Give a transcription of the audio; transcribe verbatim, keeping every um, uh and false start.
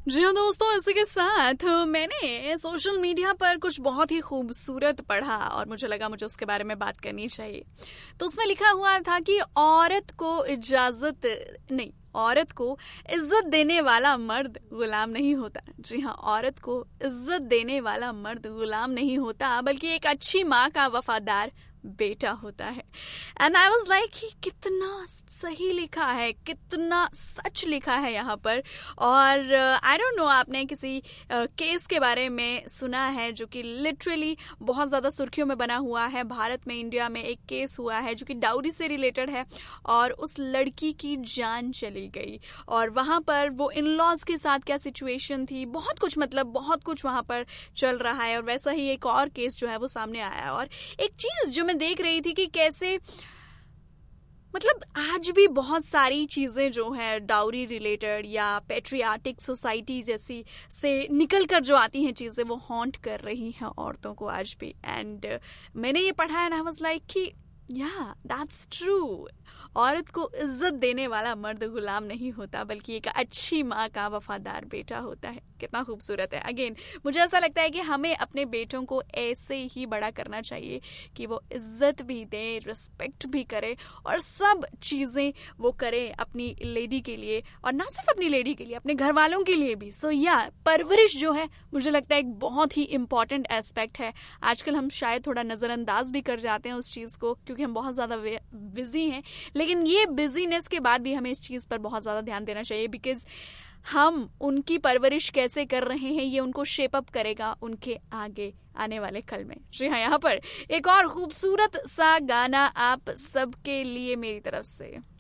जी हाँ दोस्तों, इसी के साथ मैंने सोशल मीडिया पर कुछ बहुत ही खूबसूरत पढ़ा और मुझे लगा मुझे उसके बारे में बात करनी चाहिए। तो उसमें लिखा हुआ था कि औरत को इजाजत नहीं, औरत को इज्जत देने वाला मर्द गुलाम नहीं होता। जी हाँ, औरत को इज्जत देने वाला मर्द गुलाम नहीं होता, बल्कि एक अच्छी माँ का वफादार बेटा होता है। एंड आई वाज लाइक कि कितना सही लिखा है, कितना सच लिखा है यहाँ पर। और आई डोंट नो आपने किसी केस uh, के बारे में सुना है जो कि लिटरली बहुत ज़्यादा सुर्खियों में बना हुआ है। भारत में, इंडिया में एक केस हुआ है जो कि डाउरी से रिलेटेड है और उस लड़की की जान चली गई। और वहाँ पर वो इन लॉज के साथ क्या सिचुएशन थी, बहुत कुछ, मतलब बहुत कुछ वहाँ पर चल रहा है। और वैसा ही एक और केस जो है वो सामने आया। और एक चीज़ जो मैं देख रही थी कि कैसे, मतलब आज भी बहुत सारी चीजें जो है डाउरी रिलेटेड या पेट्रियार्टिक सोसाइटी जैसी से निकल कर जो आती हैं चीजें, वो हॉन्ट कर रही हैं औरतों को आज भी। एंड uh, मैंने ये पढ़ा है ना, आई वाज लाइक कि या दैट्स ट्रू। औरत को इज्जत देने वाला मर्द गुलाम नहीं होता, बल्कि एक अच्छी माँ का वफादार बेटा होता है। कितना खूबसूरत है। अगेन मुझे ऐसा लगता है कि हमें अपने बेटों को ऐसे ही बड़ा करना चाहिए कि वो इज्जत भी दे, रिस्पेक्ट भी करे और सब चीजें वो करे अपनी लेडी के लिए, और ना सिर्फ अपनी लेडी के लिए, अपने घर वालों के लिए भी। सो या परवरिश जो है, मुझे लगता है एक बहुत ही इंपॉर्टेंट एस्पेक्ट है। आजकल हम शायद थोड़ा नजरअंदाज भी कर जाते हैं उस चीज को, क्योंकि हम बहुत ज्यादा बिजी हैं। लेकिन ये बिजीनेस के बाद भी हमें इस चीज पर बहुत ज्यादा ध्यान देना चाहिए, बिकॉज हम उनकी परवरिश कैसे कर रहे हैं ये उनको शेप अप करेगा उनके आगे आने वाले कल में। जी हाँ, यहाँ पर एक और खूबसूरत सा गाना आप सबके लिए मेरी तरफ से।